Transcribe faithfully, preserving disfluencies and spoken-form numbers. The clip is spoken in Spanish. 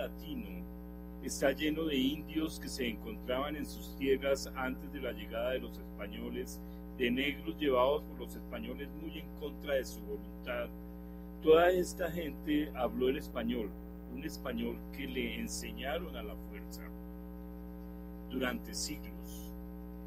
latino está lleno de indios que se encontraban en sus tierras antes de la llegada de los españoles, de negros llevados por los españoles muy en contra de su voluntad. Toda esta gente habló el español, un español que le enseñaron a la fuerza durante siglos.